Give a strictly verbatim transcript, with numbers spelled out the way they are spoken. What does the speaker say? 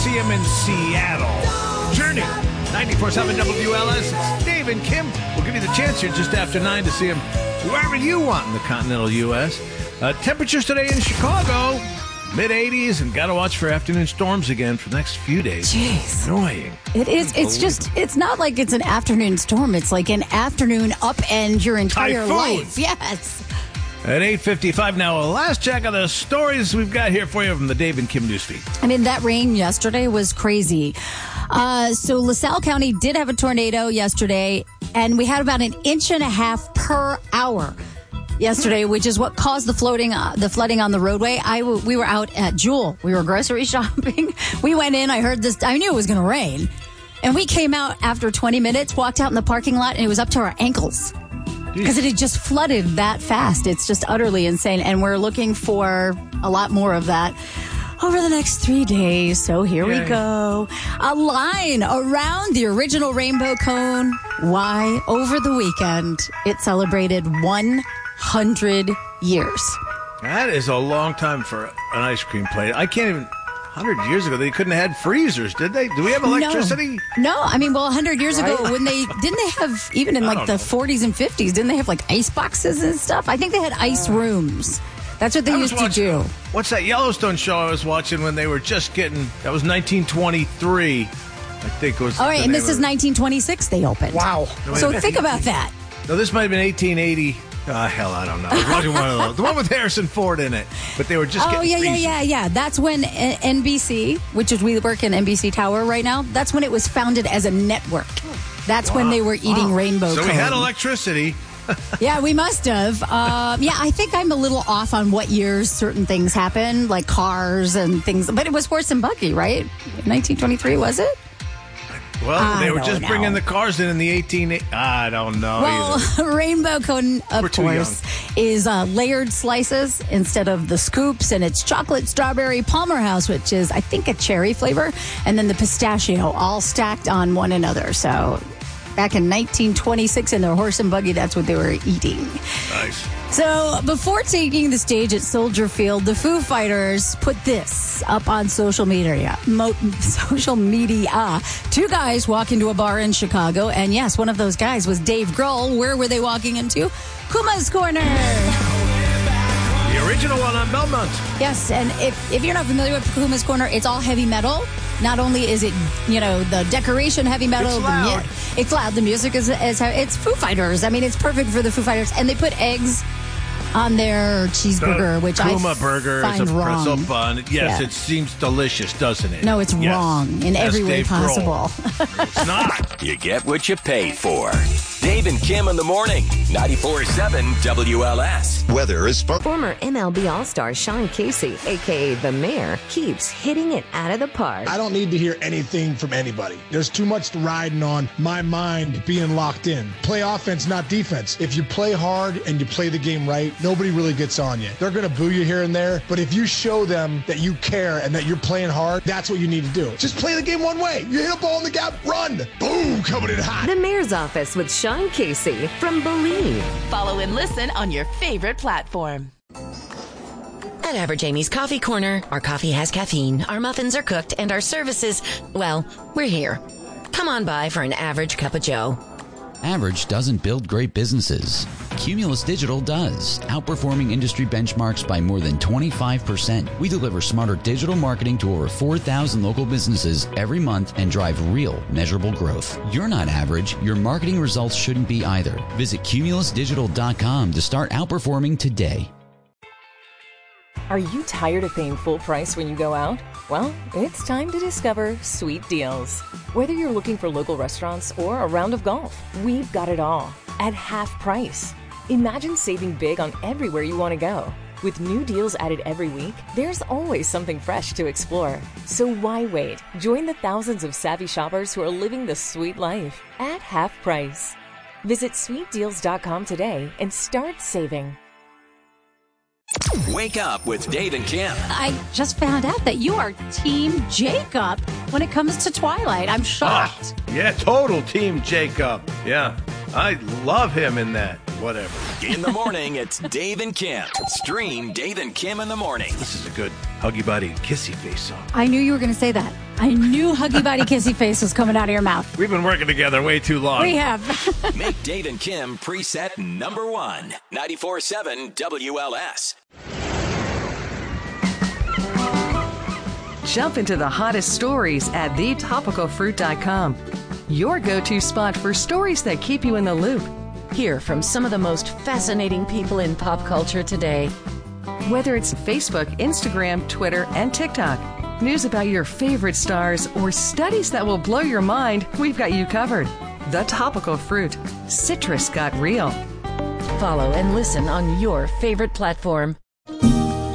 see him in Seattle. Journey, ninety-four point seven W L S. It's Dave and Kim. We'll give you the chance here just after nine to see him wherever you want in the continental U S. Uh, temperatures today in Chicago, mid eighties, and got to watch for afternoon storms again for the next few days. Jeez. Annoying. It is. It's just, it's not like it's an afternoon storm. It's like an afternoon upend your entire Typhoon. life. Yes. At eight fifty-five now, a last check of the stories we've got here for you from the Dave and Kim newsfeed. I mean, that rain yesterday was crazy. Uh, so LaSalle County did have a tornado yesterday, and we had about an inch and a half per hour yesterday, which is what caused the floating, uh, the flooding on the roadway. I w- we were out at Jewel. We were grocery shopping. We went in. I heard this. I knew it was going to rain, and we came out after twenty minutes. Walked out in the parking lot, and it was up to our ankles. Because it had just flooded that fast. It's just utterly insane. And we're looking for a lot more of that over the next three days. So here Yay. we go. A line around the original rainbow cone. Why? Over the weekend, it celebrated one hundred years. That is a long time for an ice cream plate. I can't even... one hundred years ago, they couldn't have had freezers, did they? Do we have electricity? No. no. I mean, well, one hundred years right? ago, when they, didn't they have, even in like the know. forties and fifties, didn't they have like ice boxes and stuff? I think they had ice rooms. That's what they I used to watching, do. What's that Yellowstone show I was watching when they were just getting, that was nineteen twenty-three, I think it was. All right, and this is nineteen twenty-six they opened. Wow. So think about that. No, this might have been eighteen eighty. Oh, hell, I don't know. I was watching one of those. The one with Harrison Ford in it. But they were just oh, getting yeah, freezers. yeah, yeah, yeah. That's when N B C, which is we work in N B C Tower right now, that's when it was founded as a network. That's wow. when they were eating wow. rainbow So cone. we had electricity. Yeah, we must have. Um, yeah, I think I'm a little off on what years certain things happened, like cars and things. But it was horse and buggy, right? nineteen twenty-three, was it? Well, I they were just know. bringing the cars in in the eighteen... I don't know Well, either. rainbow cone, of We're too course, is uh, layered slices instead of the scoops. And it's chocolate, strawberry, Palmer House, which is, I think, a cherry flavor. And then the pistachio, all stacked on one another. So back in nineteen twenty-six in their horse and buggy, that's what they were eating. Nice. So before taking the stage at Soldier Field, the Foo Fighters put this up on social media. Mo- social media. Two guys walk into a bar in Chicago, and yes, one of those guys was Dave Grohl. Where were they walking into? Kuma's Corner. The original one on Belmont. Yes, and if, if you're not familiar with Kuma's Corner, it's all heavy metal. Not only is it, you know, the decoration heavy metal. It's loud. The mu- it's loud. The music is, is it's Foo Fighters. I mean, it's perfect for the Foo Fighters. And they put eggs on their cheeseburger, the which Kuma I burger find is a wrong. pretzel bun. Yes, Yeah. it seems delicious, doesn't it? No, it's yes. wrong in That's every way Dave possible. Grohl. It's not. You get what you pay for. Dave and Kim in the morning. ninety-four point seven W L S. Weather is fun. Former M L B All-Star Sean Casey, a k a. The Mayor, keeps hitting it out of the park. I don't need to hear anything from anybody. There's too much riding on my mind being locked in. Play offense, not defense. If you play hard and you play the game right, nobody really gets on you. They're going to boo you here and there, but if you show them that you care and that you're playing hard, that's what you need to do. Just play the game one way. You hit a ball in the gap, run. Boom, coming in hot. The Mayor's Office with Sean Casey from Believe. Follow and listen on your favorite platform. At Average Amy's Coffee Corner, our coffee has caffeine, our muffins are cooked, and our services, well, we're here. Come on by for an average cup of joe. Average doesn't build great businesses. Cumulus Digital does, outperforming industry benchmarks by more than twenty-five percent. We deliver smarter digital marketing to over four thousand local businesses every month and drive real, measurable growth. You're not average. Your marketing results shouldn't be either. Visit cumulus digital dot com to start outperforming today. Are you tired of paying full price when you go out? Well, it's time to discover Sweet Deals. Whether you're looking for local restaurants or a round of golf, we've got it all at half price. Imagine saving big on everywhere you want to go. With new deals added every week, there's always something fresh to explore. So why wait? Join the thousands of savvy shoppers who are living the sweet life at half price. Visit sweet deals dot com today and start saving. Wake up with Dave and Kim. I just found out that you are Team Jacob when it comes to Twilight. I'm shocked. Ah, yeah, total Team Jacob. Yeah, I love him in that. whatever. In the morning, it's Dave and Kim. Stream Dave and Kim in the morning. This is a good huggy buddy kissy face song. I knew you were going to say that. I knew huggy buddy kissy face was coming out of your mouth. We've been working together way too long. We have. Make Dave and Kim preset number one. ninety-four point seven W L S. Jump into the hottest stories at the topical fruit dot com. Your go-to spot for stories that keep you in the loop. Hear from some of the most fascinating people in pop culture today. Whether it's Facebook, Instagram, Twitter, and TikTok, news about your favorite stars, or studies that will blow your mind, we've got you covered. The Topical Fruit. Citrus got real. Follow and listen on your favorite platform.